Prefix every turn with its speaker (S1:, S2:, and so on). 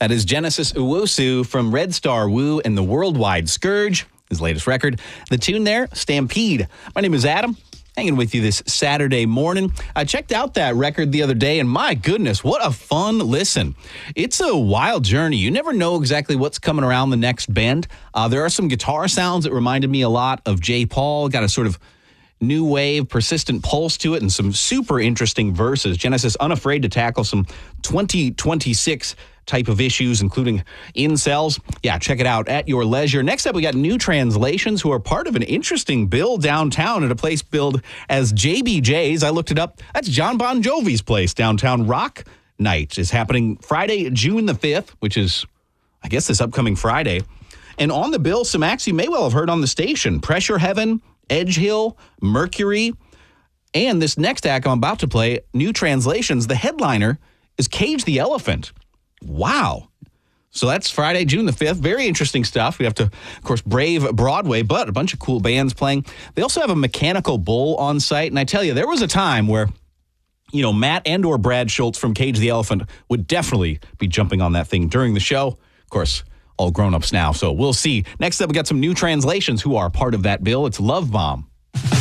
S1: That is Genesis Owusu from Red Star Woo and the Worldwide Scourge, his latest record. The tune there, Stampede. My name is Adam, hanging with you this Saturday morning. I checked out that record the other day, and my goodness, what a fun listen. It's a wild journey. You never know exactly what's coming around the next bend. There are some guitar sounds that reminded me a lot of J. Paul, got a sort of new wave, persistent pulse to it, and some super interesting verses. Genesis unafraid to tackle some 2026 type of issues, including incels. Yeah, check it out at your leisure. Next up, we got New Translations, who are part of an interesting bill downtown at a place billed as JBJ's. I looked it up. That's John Bon Jovi's place downtown. Rock Night is happening Friday, June the 5th, which is, I guess, this upcoming Friday. And on the bill, some acts you may well have heard on the station. Pressure Heaven, Edge Hill, Mercury, and this next act I'm about to play, New Translations. The headliner is Cage the Elephant. Wow. So that's Friday, June the 5th. Very interesting stuff. We have to, of course, brave Broadway, but a bunch of cool bands playing. They also have a Mechanical Bull on site. And I tell you, there was a time where, Matt and or Brad Schultz from Cage the Elephant would definitely be jumping on that thing during the show. Of course, all grown-ups now, so we'll see. Next up, we got some New Translations who are part of that bill. It's Love Bomb.